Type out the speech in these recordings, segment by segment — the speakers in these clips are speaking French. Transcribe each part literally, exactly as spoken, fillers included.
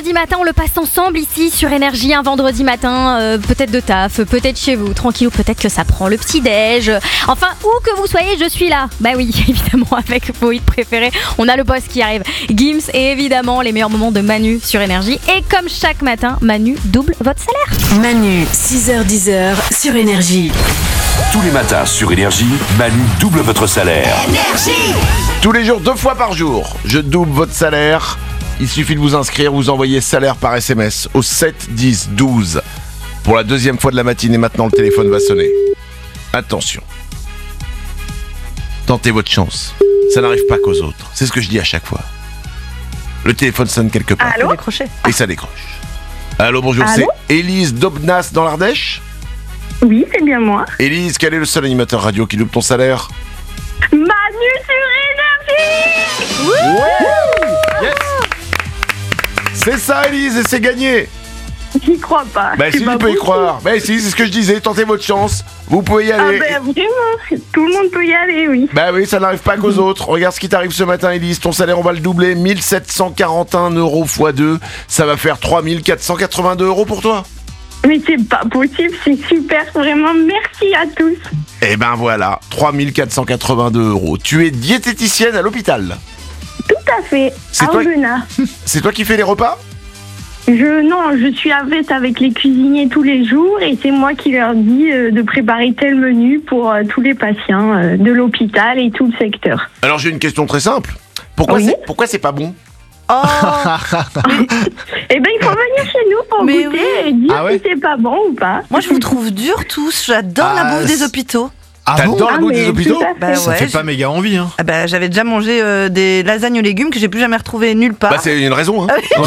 vendredi matin, on le passe ensemble ici sur Énergie. Un vendredi matin, euh, peut-être de taf, peut-être chez vous, tranquille, ou peut-être que ça prend le petit-déj. Enfin, où que vous soyez, je suis là. Bah oui, évidemment, avec vos hits préférés. On a le boss qui arrive, Gims, et évidemment, les meilleurs moments de Manu sur Énergie. Et comme chaque matin, Manu double votre salaire. Manu, six heures dix sur Énergie. Tous les matins sur Énergie, Manu double votre salaire. Énergie. Tous les jours, deux fois par jour, je double votre salaire. Il suffit de vous inscrire, vous envoyez salaire par S M S au sept dix douze. Pour la deuxième fois de la matinée, maintenant le téléphone va sonner. Attention. Tentez votre chance. Ça n'arrive pas qu'aux autres. C'est ce que je dis à chaque fois. Le téléphone sonne quelque part. Allô ? Et ça décroche. Allô, bonjour, Allô c'est Élise d'Aubenas dans l'Ardèche. Oui, c'est bien moi. Élise, quel est le seul animateur radio qui double ton salaire ? Manu sur Énergie. Ouais. Yes. C'est ça, Élise, et c'est gagné. J'y crois pas. Bah C'est si, pas tu peux y possible. croire. Bah si, c'est ce que je disais, tentez votre chance. Vous pouvez y Ah aller. ben vraiment, tout le monde peut y aller, oui. Bah oui, ça n'arrive pas qu'aux autres. Regarde ce qui t'arrive ce matin, Élise. Ton salaire, on va le doubler. mille sept cent quarante et un euros fois deux. Ça va faire trois mille quatre cent quatre-vingt-deux euros pour toi. Mais c'est pas possible, c'est super, vraiment, merci à tous. Et ben voilà, trois mille quatre cent quatre-vingt-deux euros. Tu es diététicienne à l'hôpital. Tout à fait, C'est à toi- Aubenas. C'est toi qui fais les repas ? Je, non, je suis avec, avec les cuisiniers tous les jours et c'est moi qui leur dis euh, de préparer tel menu pour euh, tous les patients euh, de l'hôpital et tout le secteur. Alors j'ai une question très simple. Pourquoi Oui. c'est pourquoi c'est pas bon ? Eh ben, il faut venir chez nous pour Mais goûter oui. et dire Ah ouais si c'est pas bon ou pas. Moi, je vous trouve durs tous. J'adore la Ah, bouffe des c'est- hôpitaux. Ah bon ? T'adores Ah, le goût mais des hôpitaux tout à fait. Bah Ça ouais, fait je- pas méga envie, hein. Ah bah, j'avais déjà mangé euh, des lasagnes aux légumes que j'ai plus jamais retrouvées nulle part. Bah c'est une raison, hein. Tu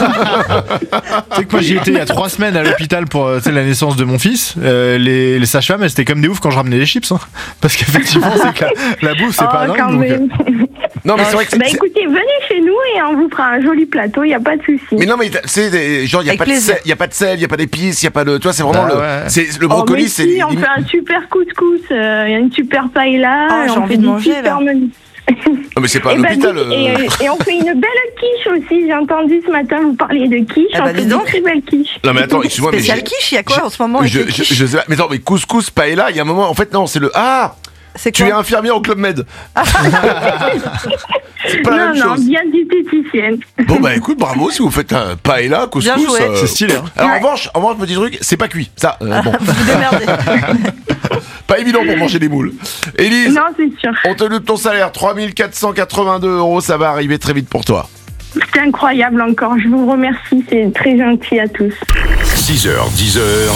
sais que moi j'y étais il y a trois semaines à l'hôpital pour euh, tu sais, la naissance de mon fils. Euh, les, les sages-femmes, elles étaient comme des oufs quand je ramenais les chips. Hein. Parce qu'effectivement, c'est que la, la bouffe, c'est Oh, pas dingue. quand donc, euh, même. Non mais c'est vrai que c'est... Bah c'est- écoutez, venez chez nous et on vous fera un joli plateau, il n'y a pas de souci. Mais non mais c'est des- genre il y a Avec pas de plaisir. sel, il y a pas de sel, il y a pas d'épices, il y a pas de, tu vois, c'est vraiment Bah le ouais. c'est le Oh, brocoli, mais c'est si, on fait un super couscous, euh, il y a une super paella, Ah, et j'ai on envie fait de des manger, super là. menus. Non mais c'est pas à Et, bah, l'hôpital. dites- euh. et, et on fait une belle quiche aussi, j'ai entendu ce matin vous parler de quiche, Ah bah, on fait dis des donc. très belles quiches. Non mais attends, excuse-moi mais Spécial j'ai- quiche, il y a quoi j'ai- en ce moment avec je, les je, quiches je sais pas, mais attends, mais couscous paella, il y a un moment en fait non, c'est le ah, C'est tu quoi es infirmière au Club Med. C'est pas la Non, même non, chose. bien diététicienne. Bon bah écoute, bravo si vous faites un paella, couscous. Bien joué. euh, C'est stylé, hein. Alors en Ouais. revanche, en revanche, petit truc, c'est pas cuit. Ça, euh, bon, Vous vous démerdez. pas évident pour manger des moules. Élise, Non, c'est sûr. on te loue ton salaire, trois mille quatre cent quatre-vingt-deux euros, ça va arriver très vite pour toi. C'est incroyable encore, je vous remercie, c'est très gentil à tous. six heures, dix heures.